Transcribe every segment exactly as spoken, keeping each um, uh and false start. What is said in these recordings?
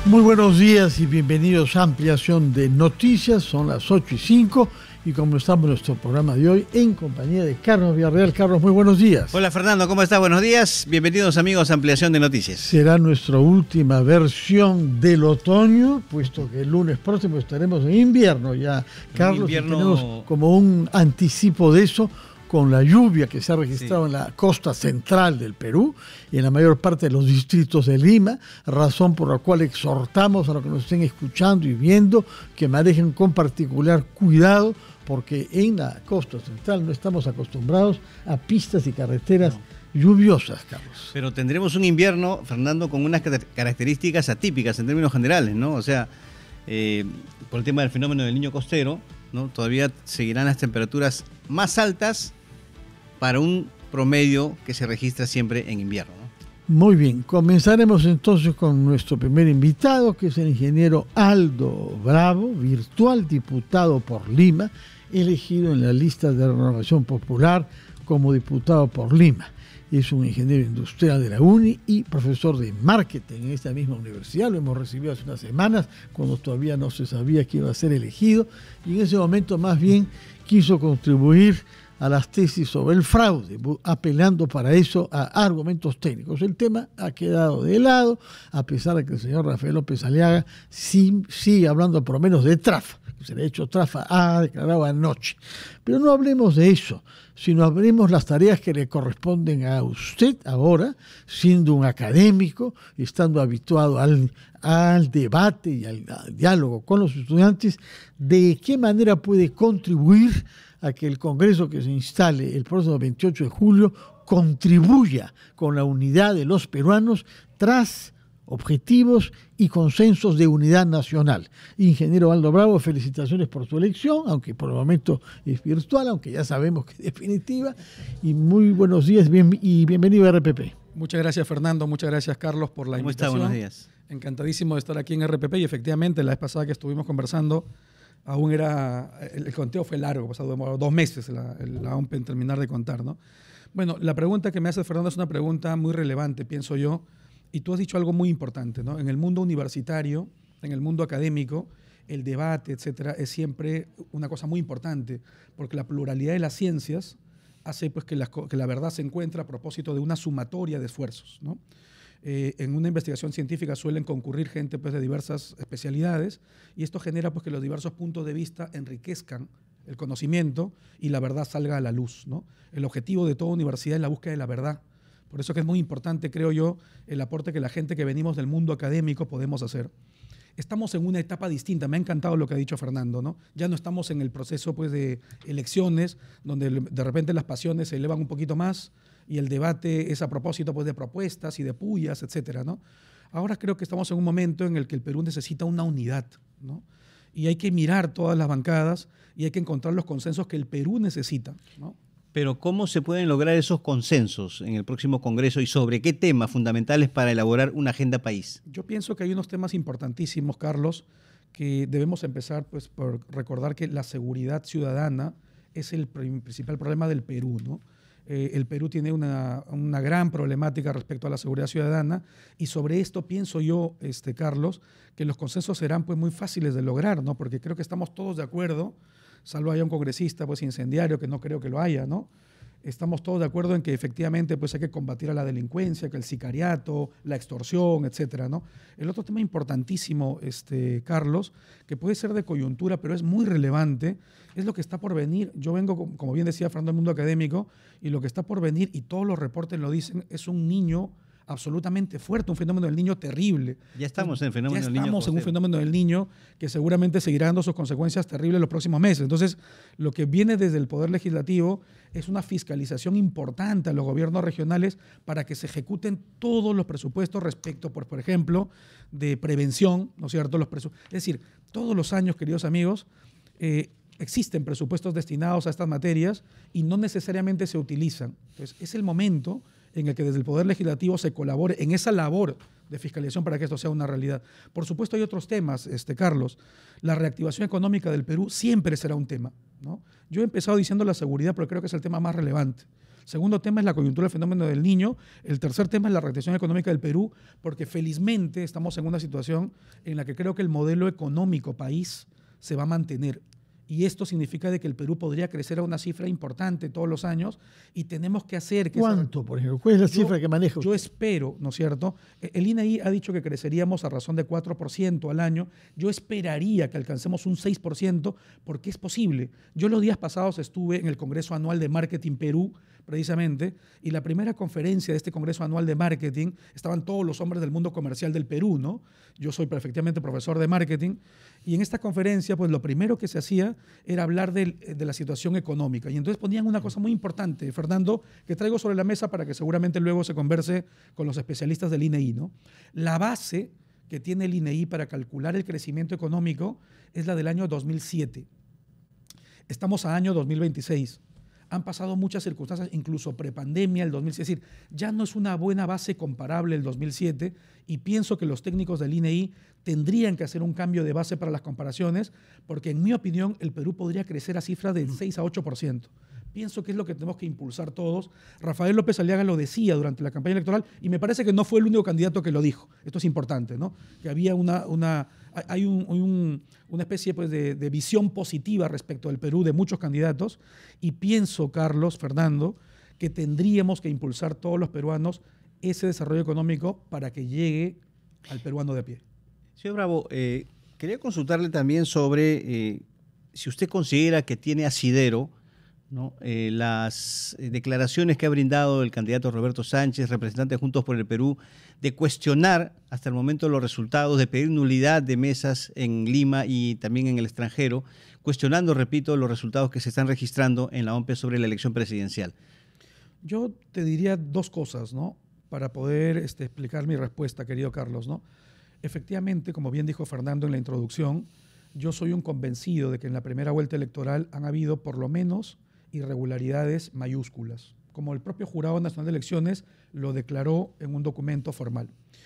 Muy buenos días y bienvenidos a Ampliación de Noticias. Son las ocho y cinco y comenzamos nuestro programa de hoy en compañía de Carlos Villarreal. Carlos, muy buenos días. Hola Fernando, ¿cómo estás? Buenos días. Bienvenidos amigos a Ampliación de Noticias. Será nuestra última versión del otoño, puesto que el lunes próximo estaremos en invierno ya. Carlos, invierno... tenemos como un anticipo de eso, con la lluvia que se ha registrado sí. en la costa central del Perú y en la mayor parte de los distritos de Lima, razón por la cual exhortamos a los que nos estén escuchando y viendo que manejen con particular cuidado, porque en la costa central no estamos acostumbrados a pistas y carreteras no. lluviosas, Carlos. Pero tendremos un invierno, Fernando, con unas características atípicas en términos generales, ¿no? O sea, eh, por el tema del fenómeno del Niño costero, ¿no? Todavía seguirán las temperaturas más altas para un promedio que se registra siempre en invierno, ¿no? Muy bien, comenzaremos entonces con nuestro primer invitado, que es el ingeniero Aldo Bravo, virtual diputado por Lima, elegido en la lista de Renovación Popular como diputado por Lima. Es un ingeniero industrial de la UNI y profesor de marketing en esta misma universidad. Lo hemos recibido hace unas semanas, cuando todavía no se sabía que iba a ser elegido, y en ese momento más bien quiso contribuir a las tesis sobre el fraude, apelando para eso a argumentos técnicos. El tema ha quedado de lado, a pesar de que el señor Rafael López Aliaga sí, sigue hablando por lo menos de Trafa, que se le ha hecho Trafa, ha declarado anoche. Pero no hablemos de eso, sino hablemos las tareas que le corresponden a usted ahora, siendo un académico, estando habituado al, al debate y al, al diálogo con los estudiantes, de qué manera puede contribuir a que el Congreso que se instale el próximo veintiocho de julio contribuya con la unidad de los peruanos tras objetivos y consensos de unidad nacional. Ingeniero Aldo Bravo, felicitaciones por su elección, aunque por el momento es virtual, aunque ya sabemos que es definitiva, y muy buenos días bien, y bienvenido a R P P. Muchas gracias, Fernando, muchas gracias, Carlos, por la ¿Cómo invitación. está? Buenos días. Encantadísimo de estar aquí en R P P, y efectivamente la vez pasada que estuvimos conversando, aún era, el, el conteo fue largo, pasado dos meses la, el, aún en terminar de contar, ¿no? Bueno, la pregunta que me hace Fernando es una pregunta muy relevante, pienso yo, y tú has dicho algo muy importante, ¿no? En el mundo universitario, en el mundo académico, el debate, etcétera, es siempre una cosa muy importante, porque la pluralidad de las ciencias hace pues, que, la, que la verdad se encuentra a propósito de una sumatoria de esfuerzos, ¿no? Eh, en una investigación científica suelen concurrir gente pues, de diversas especialidades, y esto genera pues, que los diversos puntos de vista enriquezcan el conocimiento y la verdad salga a la luz, ¿no? El objetivo de toda universidad es la búsqueda de la verdad. Por eso que es muy importante, creo yo, el aporte que la gente que venimos del mundo académico podemos hacer. Estamos en una etapa distinta. Me ha encantado lo que ha dicho Fernando, ¿no? Ya no estamos en el proceso pues, de elecciones, donde de repente las pasiones se elevan un poquito más y el debate es a propósito pues, de propuestas y de pullas, etcétera, ¿no? Ahora creo que estamos en un momento en el que el Perú necesita una unidad, ¿no? Y hay que mirar todas las bancadas y hay que encontrar los consensos que el Perú necesita, ¿no? Pero ¿cómo se pueden lograr esos consensos en el próximo Congreso y sobre qué temas fundamentales para elaborar una agenda país? Yo pienso que hay unos temas importantísimos, Carlos, que debemos empezar pues, por recordar que la seguridad ciudadana es el principal problema del Perú, ¿no? Eh, el Perú tiene una, una gran problemática respecto a la seguridad ciudadana, y sobre esto pienso yo, este, Carlos, que los consensos serán pues, muy fáciles de lograr, ¿no? Porque creo que estamos todos de acuerdo, salvo haya un congresista pues, incendiario, que no creo que lo haya, ¿no? Estamos todos de acuerdo en que efectivamente pues, hay que combatir a la delincuencia, que el sicariato, la extorsión, etcétera, ¿no? El otro tema importantísimo, este, Carlos, que puede ser de coyuntura, pero es muy relevante, es lo que está por venir. Yo vengo, como bien decía Fernando, del mundo académico, y lo que está por venir, y todos los reportes lo dicen, es un niño absolutamente fuerte, un fenómeno del niño terrible. Ya estamos en el fenómeno del niño. Ya estamos en un fenómeno del niño que seguramente seguirá dando sus consecuencias terribles los próximos meses. Entonces, lo que viene desde el Poder Legislativo es una fiscalización importante a los gobiernos regionales para que se ejecuten todos los presupuestos respecto, por, por ejemplo, de prevención, ¿no es cierto? Los presu- es decir, todos los años, queridos amigos, eh, existen presupuestos destinados a estas materias y no necesariamente se utilizan. Entonces, es el momento en el que desde el Poder Legislativo se colabore en esa labor de fiscalización para que esto sea una realidad. Por supuesto, hay otros temas, este, Carlos. La reactivación económica del Perú siempre será un tema, ¿no? Yo he empezado diciendo la seguridad, pero creo que es el tema más relevante. Segundo tema es la coyuntura del fenómeno del Niño. El tercer tema es la reactivación económica del Perú, porque felizmente estamos en una situación en la que creo que el modelo económico país se va a mantener. Y esto significa de que el Perú podría crecer a una cifra importante todos los años y tenemos que hacer que... ¿Cuánto, esa... por ejemplo? ¿Cuál es la yo, cifra que maneja usted? Yo espero, ¿no es cierto? El I N E I ha dicho que creceríamos a razón de cuatro por ciento al año. Yo esperaría que alcancemos un seis por ciento porque es posible. Yo los días pasados estuve en el Congreso Anual de Marketing Perú, precisamente, y la primera conferencia de este Congreso Anual de Marketing, estaban todos los hombres del mundo comercial del Perú, ¿no? Yo soy perfectamente profesor de marketing, y en esta conferencia, pues lo primero que se hacía era hablar de, de la situación económica. Y entonces ponían una cosa muy importante, Fernando, que traigo sobre la mesa para que seguramente luego se converse con los especialistas del I N E I, ¿no? La base que tiene el I N E I para calcular el crecimiento económico es la del año dos mil siete. Estamos a año dos mil veintiséis. Han pasado muchas circunstancias, incluso prepandemia, el dos mil siete. Es decir, ya no es una buena base comparable el dos mil siete y pienso que los técnicos del I N E I tendrían que hacer un cambio de base para las comparaciones porque, en mi opinión, el Perú podría crecer a cifras del seis a ocho por ciento. Pienso que es lo que tenemos que impulsar todos. Rafael López Aliaga lo decía durante la campaña electoral y me parece que no fue el único candidato que lo dijo. Esto es importante, ¿no? Que había una, una, hay un, un, una especie pues, de, de visión positiva respecto al Perú de muchos candidatos y pienso, Carlos, Fernando, que tendríamos que impulsar todos los peruanos ese desarrollo económico para que llegue al peruano de a pie. Señor Bravo, eh, quería consultarle también sobre eh, si usted considera que tiene asidero, ¿no? Eh, las eh, declaraciones que ha brindado el candidato Roberto Sánchez, representante de Juntos por el Perú, de cuestionar hasta el momento los resultados, de pedir nulidad de mesas en Lima y también en el extranjero, cuestionando, repito, los resultados que se están registrando en la O M P sobre la elección presidencial. Yo te diría dos cosas, ¿no? Para poder este, explicar mi respuesta, querido Carlos, ¿no? Efectivamente, como bien dijo Fernando en la introducción, yo soy un convencido de que en la primera vuelta electoral han habido por lo menos irregularidades mayúsculas, como el propio Jurado Nacional de Elecciones lo declaró en un documento formal.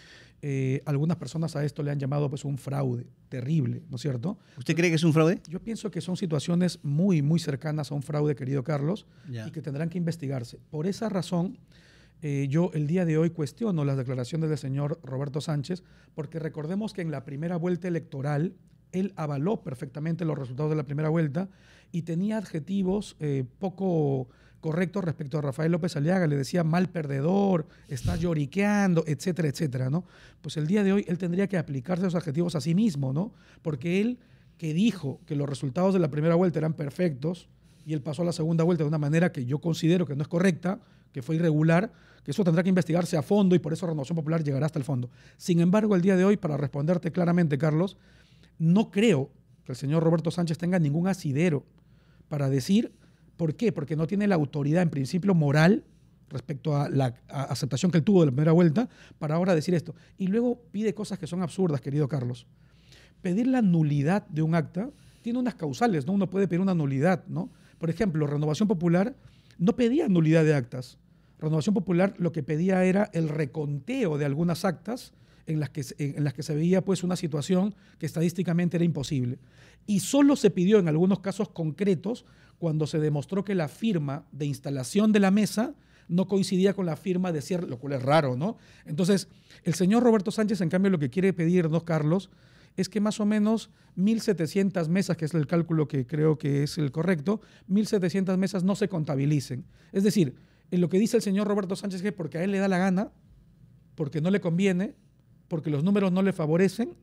Eh, algunas personas a esto le han llamado pues, un fraude terrible, ¿no es cierto? ¿Usted cree que es un fraude? Yo pienso que son situaciones muy, muy cercanas a un fraude, querido Carlos, Ya. y que tendrán que investigarse. Por esa razón, eh, yo el día de hoy cuestiono las declaraciones del señor Roberto Sánchez, porque recordemos que en la primera vuelta electoral él avaló perfectamente los resultados de la primera vuelta y tenía adjetivos eh, poco correctos respecto a Rafael López Aliaga. Le decía mal perdedor, está lloriqueando, etcétera, etcétera, ¿no? Pues el día de hoy él tendría que aplicarse esos adjetivos a sí mismo, ¿no? Porque él, que dijo que los resultados de la primera vuelta eran perfectos y él pasó a la segunda vuelta de una manera que yo considero que no es correcta, que fue irregular, que eso tendrá que investigarse a fondo y por eso Renovación Popular llegará hasta el fondo. Sin embargo, el día de hoy, para responderte claramente, Carlos, no creo que el señor Roberto Sánchez tenga ningún asidero para decir, ¿por qué? Porque no tiene la autoridad, en principio moral, respecto a la a aceptación que él tuvo de la primera vuelta, para ahora decir esto. Y luego pide cosas que son absurdas, querido Carlos. Pedir la nulidad de un acta tiene unas causales, ¿no? Uno puede pedir una nulidad, ¿no? Por ejemplo, Renovación Popular no pedía nulidad de actas. Renovación Popular lo que pedía era el reconteo de algunas actas en las que, en las que se veía pues, una situación que estadísticamente era imposible. Y solo se pidió en algunos casos concretos cuando se demostró que la firma de instalación de la mesa no coincidía con la firma de cierre, lo cual es raro, ¿no? Entonces, el señor Roberto Sánchez, en cambio, lo que quiere pedirnos, Carlos, es que más o menos mil setecientas mesas, que es el cálculo que creo que es el correcto, mil setecientas mesas no se contabilicen. Es decir, en lo que dice el señor Roberto Sánchez es que porque a él le da la gana, porque no le conviene, porque los números no le favorecen,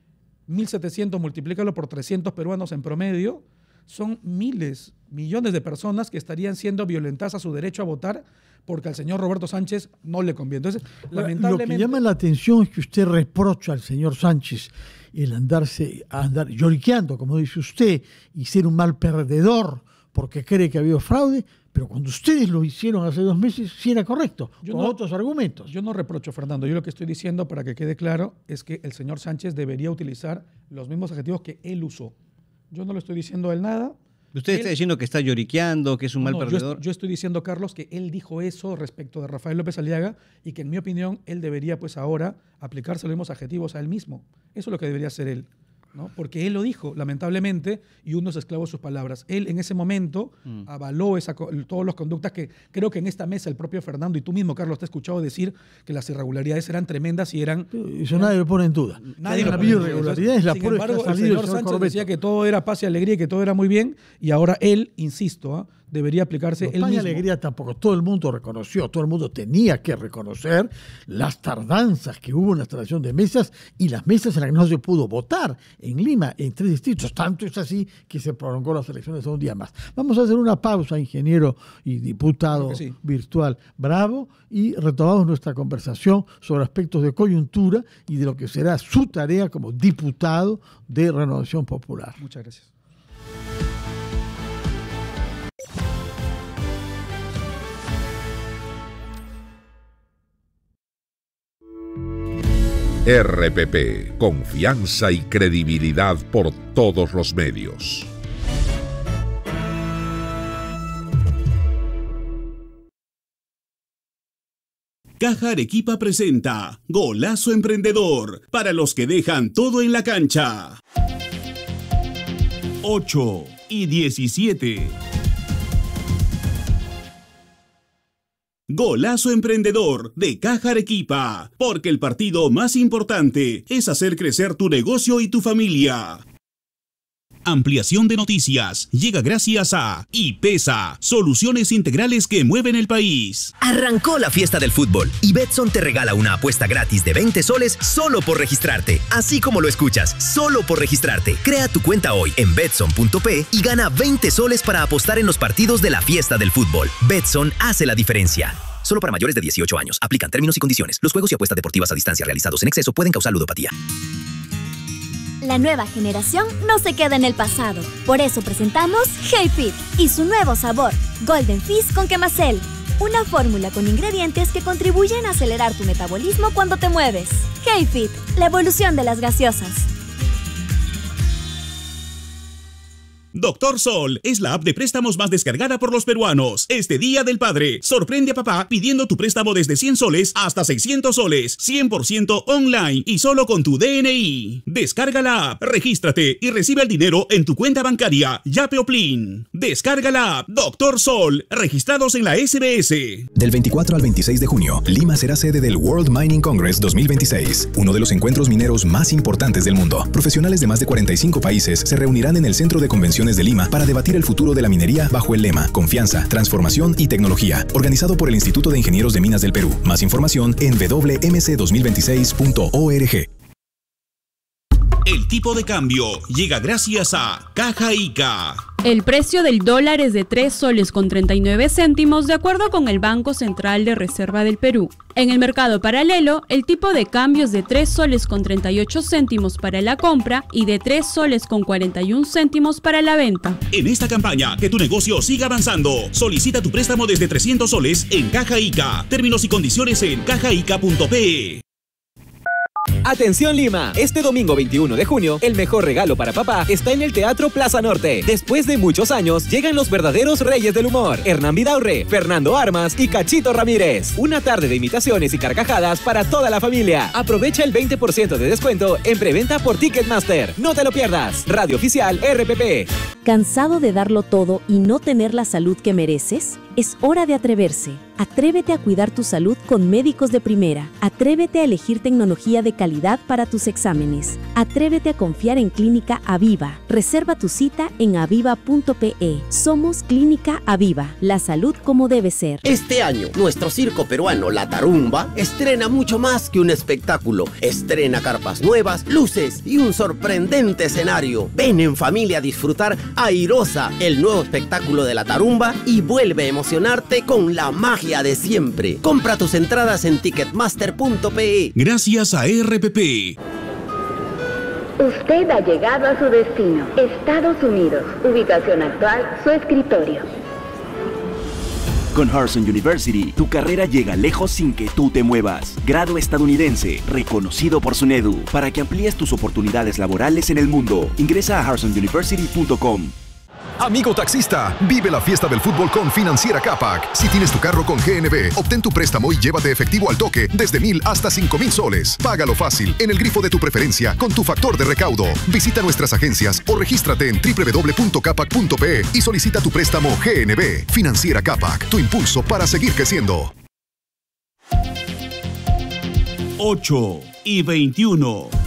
mil setecientos multiplícalo por trescientos peruanos en promedio, son miles, millones de personas que estarían siendo violentadas a su derecho a votar porque al señor Roberto Sánchez no le conviene. Entonces, Ahora, lamentablemente... Lo que llama la atención es que usted reprocha al señor Sánchez el andarse, andar lloriqueando, como dice usted, y ser un mal perdedor porque cree que ha habido fraude, pero cuando ustedes lo hicieron hace dos meses, sí era correcto, yo con no, otros argumentos. Yo no reprocho, Fernando. Yo lo que estoy diciendo, para que quede claro, es que el señor Sánchez debería utilizar los mismos adjetivos que él usó. Yo no le estoy diciendo a él nada. ¿Usted él, está diciendo que está lloriqueando, que es un no, mal no, perdedor? Yo, yo estoy diciendo, Carlos, que él dijo eso respecto de Rafael López Aliaga y que, en mi opinión, él debería, pues ahora, aplicarse los mismos adjetivos a él mismo. Eso es lo que debería hacer él. ¿no? Porque él lo dijo, lamentablemente, y uno es esclavo de sus palabras. Él en ese momento mm. avaló esa, todas las conductas que creo que en esta mesa el propio Fernando y tú mismo, Carlos, te he escuchado decir que las irregularidades eran tremendas y eran... Eso nadie lo pone en duda. Nadie lo pone en duda. Irregularidades, la Sin embargo, el señor Sánchez decía que todo era paz y alegría y que todo era muy bien, y ahora él, insisto, ¿eh? debería aplicarse él mismo. mismo. Alegría tampoco. Todo el mundo reconoció, todo el mundo tenía que reconocer las tardanzas que hubo en la instalación de mesas y las mesas en las que no se pudo votar en Lima, en tres distritos. Tanto es así que se prolongó las elecciones un día más. Vamos a hacer una pausa, ingeniero y diputado sí. virtual Bravo, y retomamos nuestra conversación sobre aspectos de coyuntura y de lo que será su tarea como diputado de Renovación Popular. Muchas gracias. R P P, confianza y credibilidad por todos los medios. Caja Arequipa presenta Golazo Emprendedor, para los que dejan todo en la cancha. ocho y diecisiete. Golazo Emprendedor de Caja Arequipa, porque el partido más importante es hacer crecer tu negocio y tu familia. Ampliación de noticias llega gracias a IPESA, soluciones integrales que mueven el país. Arrancó la fiesta del fútbol y Betson te regala una apuesta gratis de veinte soles solo por registrarte. Así como lo escuchas, solo por registrarte. Crea tu cuenta hoy en betson punto pe y gana veinte soles para apostar en los partidos de la fiesta del fútbol. Betson hace la diferencia. Solo para mayores de dieciocho años. Aplican términos y condiciones. Los juegos y apuestas deportivas a distancia realizados en exceso pueden causar ludopatía. La nueva generación no se queda en el pasado. Por eso presentamos HeyFit y su nuevo sabor, Golden Fizz con Quemacel. Una fórmula con ingredientes que contribuyen a acelerar tu metabolismo cuando te mueves. HeyFit, la evolución de las gaseosas. Doctor Sol es la app de préstamos más descargada por los peruanos. Este Día del Padre, sorprende a papá pidiendo tu préstamo desde cien soles hasta seiscientos soles, cien por ciento online y solo con tu D N I. Descarga la app, regístrate y recibe el dinero en tu cuenta bancaria Yape o Plin. Descarga la app Doctor Sol, registrados en la S B S. Del veinticuatro al veintiséis de junio, Lima será sede del World Mining Congress dos mil veintiséis, uno de los encuentros mineros más importantes del mundo. Profesionales de más de cuarenta y cinco países se reunirán en el Centro de Convenciones de Lima para debatir el futuro de la minería bajo el lema Confianza, Transformación y Tecnología, organizado por el Instituto de Ingenieros de Minas del Perú. Más información en w m c dos mil veintiséis punto org. El tipo de cambio llega gracias a Caja Ica. El precio del dólar es de tres soles con treinta y nueve céntimos de acuerdo con el Banco Central de Reserva del Perú. En el mercado paralelo, el tipo de cambio es de tres soles con treinta y ocho céntimos para la compra y de tres soles con cuarenta y un céntimos para la venta. En esta campaña, que tu negocio siga avanzando, solicita tu préstamo desde trescientos soles en Caja Ica. Términos y condiciones en caja ica punto pe. Atención Lima, este domingo veintiuno de junio, el mejor regalo para papá está en el Teatro Plaza Norte. Después de muchos años, llegan los verdaderos reyes del humor, Hernán Vidaurre, Fernando Armas y Cachito Ramírez. Una tarde de imitaciones y carcajadas para toda la familia. Aprovecha el veinte por ciento de descuento en preventa por Ticketmaster. No te lo pierdas. Radio Oficial R P P. ¿Cansado de darlo todo y no tener la salud que mereces? Es hora de atreverse. Atrévete a cuidar tu salud con médicos de primera. Atrévete a elegir tecnología de calidad para tus exámenes. Atrévete a confiar en Clínica Aviva. Reserva tu cita en aviva punto pe. Somos Clínica Aviva, la salud como debe ser. Este año, nuestro circo peruano La Tarumba estrena mucho más que un espectáculo. Estrena carpas nuevas, luces y un sorprendente escenario. Ven en familia a disfrutar Airosa, el nuevo espectáculo de La Tarumba, y vuelve a emocionarte con la magia de siempre. Compra tus entradas en ticketmaster punto pe. Gracias a R P P. Usted ha llegado a su destino, Estados Unidos. Ubicación actual, su escritorio. Con Harson University, tu carrera llega lejos sin que tú te muevas. Grado estadounidense, reconocido por su SUNEDU, para que amplíes tus oportunidades laborales en el mundo. Ingresa a harson university punto com. Amigo taxista, vive la fiesta del fútbol con Financiera Capac. Si tienes tu carro con G N B, obtén tu préstamo y llévate efectivo al toque desde mil hasta cinco mil soles. Págalo fácil en el grifo de tu preferencia con tu factor de recaudo. Visita nuestras agencias o regístrate en doble u doble u doble u punto capac punto pe y solicita tu préstamo G N B. Financiera Capac, tu impulso para seguir creciendo. ocho y veintiuno.